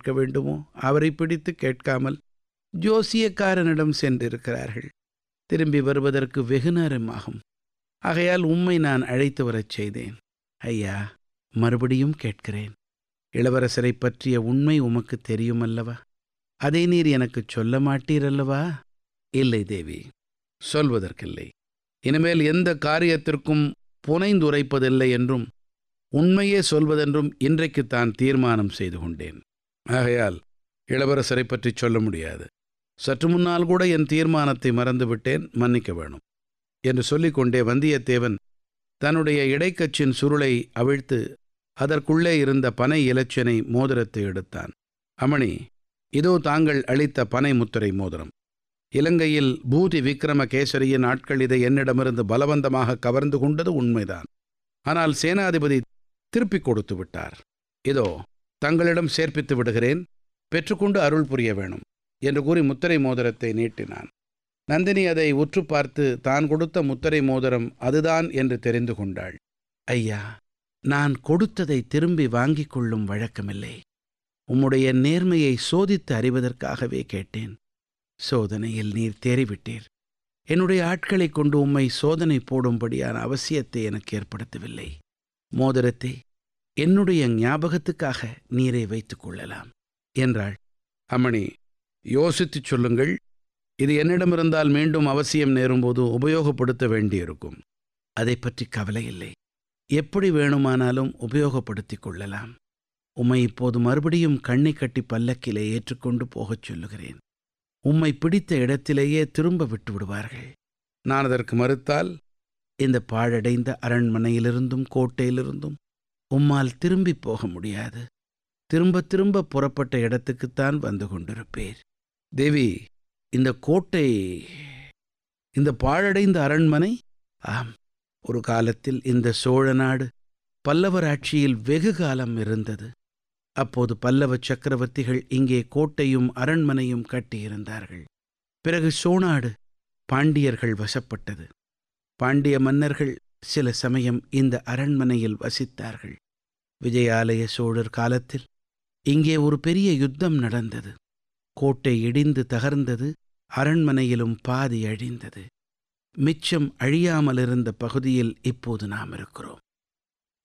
கேட்க வேண்டுமோ அவரை பிடித்து கேட்காமல் ஜோசியக்காரனிடம் சென்றிருக்கிறார்கள். திரும்பி வருவதற்கு வெகு நேரமாகும். ஆகையால் உம்மை நான் அழைத்து வரச் செய்தேன். ஐயா, மறுபடியும் கேட்கிறேன். இளவரசரை பற்றிய உண்மை உமக்கு தெரியுமல்லவா? அதை நீர் எனக்குச் சொல்ல மாட்டீரல்லவா? இல்லை தேவி, சொல்வதற்கில்லை. இனிமேல் எந்த காரியத்திற்கும் புனைந்துரைப்பதில்லை என்றும் உண்மையே சொல்வதென்றும் இன்றைக்குத்தான் தீர்மானம் செய்து கொண்டேன். ஆகையால் இளவரசரை பற்றி சொல்ல முடியாது. சற்று முன்னால் கூட என் தீர்மானத்தை மறந்துவிட்டேன், மன்னிக்க வேணும் என்று சொல்லிக்கொண்டே வந்தியத்தேவன் தன்னுடைய இடைக்கச்சின் சுருளை அவிழ்த்து அதற்குள்ளே இருந்த பனை இலச்சினை மோதிரத்தை எடுத்தான். அமணி, இதோ தாங்கள் அளித்த பனை முத்திரை மோதிரம். இலங்கையில் பூதி விக்ரமகேசரியின் ஆட்கள் இதை என்னிடமிருந்து பலவந்தமாக கவர்ந்து கொண்டது உண்மைதான். ஆனால் சேனாதிபதி திருப்பிக் கொடுத்து விட்டார். இதோ தங்களிடம் சேர்ப்பித்து விடுகிறேன், பெற்றுக்கொண்டு அருள் புரிய வேணும் என்று கூறி முத்திரை மோதிரத்தை நீட்டினான். நந்தினி அதை உற்று பார்த்து தான் கொடுத்த முத்திரை மோதிரம் அதுதான் என்று தெரிந்து கொண்டாள். ஐயா, நான் கொடுத்ததை திரும்பி வாங்கிக் கொள்ளும் வழக்கமில்லை. உம்முடைய நேர்மையை சோதித்து அறிவதற்காகவே கேட்டேன். சோதனையில் நீர் தேறிவிட்டீர். என்னுடைய ஆட்களை கொண்டு உம்மை சோதனை போடும்படியான அவசியத்தை எனக்கு ஏற்படுத்தவில்லை. மோதிரத்தை என்னுடைய ஞாபகத்துக்காக நீரை வைத்துக் கொள்ளலாம் என்றாள். அம்மணி, யோசித்துச் சொல்லுங்கள். இது என்னிடமிருந்தால் மீண்டும் அவசியம் நேரும்போது உபயோகப்படுத்த வேண்டியிருக்கும். அதை பற்றி கவலை இல்லை. எப்படி வேணுமானாலும் உபயோகப்படுத்திக் கொள்ளலாம். உம்மை இப்போது மறுபடியும் கண்ணை கட்டி பல்லக்கிலே ஏற்றுக்கொண்டு போகச் சொல்லுகிறேன். உம்மை பிடித்த இடத்திலேயே திரும்ப விட்டு விடுவார்கள். நான் அதற்கு மறுத்தால் இந்த பாழடைந்த அரண்மனையிலிருந்தும் கோட்டையிலிருந்தும் உம்மால் திரும்பி போக முடியாது. திரும்ப திரும்ப புறப்பட்ட இடத்துக்குத்தான் வந்து கொண்டிருப்பேர். தேவி, இந்த கோட்டை, இந்த பாழடைந்த அரண்மனை, ஆம், ஒரு காலத்தில் இந்த சோழ நாடு பல்லவர் ஆட்சியில் வெகு காலம் இருந்தது. அப்போது பல்லவ சக்கரவர்த்திகள் இங்கே கோட்டையும் அரண்மனையும் கட்டியிருந்தார்கள். பிறகு சோழநாடு பாண்டியர்கள் வசப்பட்டது. பாண்டிய மன்னர்கள் சில சமயம் இந்த அரண்மனையில் வசித்தார்கள். விஜயாலய சோழர் காலத்தில் இங்கே ஒரு பெரிய யுத்தம் நடந்தது. கோட்டை இடிந்து தகர்ந்தது, அரண்மனையிலும் பாதி அழிந்தது. மிச்சம் அழியாமலிருந்த பகுதியில் இப்போது நாம் இருக்கிறோம்.